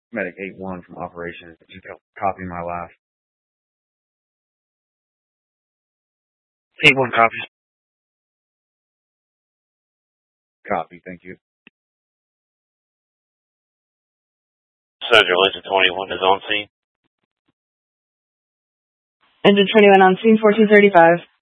Medic 8-1 from operations. Just copy my last. 8-1 copies. Copy, thank you. Soldier, Legend 21 is on scene. Engine 21 on scene, 1435.